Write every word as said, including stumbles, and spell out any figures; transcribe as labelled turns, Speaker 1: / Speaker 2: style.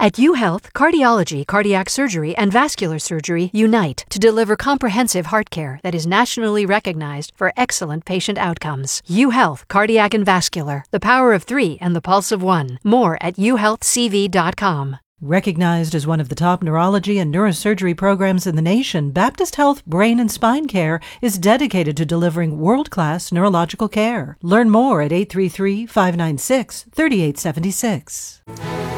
Speaker 1: At UHealth, cardiology, cardiac surgery, and vascular surgery unite to deliver comprehensive heart care that is nationally recognized for excellent patient outcomes. UHealth, cardiac and vascular, the power of three and the pulse of one. More at u health c v dot com.
Speaker 2: Recognized as one of the top neurology and neurosurgery programs in the nation, Baptist Health Brain and Spine Care is dedicated to delivering world-class neurological care. Learn more at eight three three, five nine six, three eight seven six.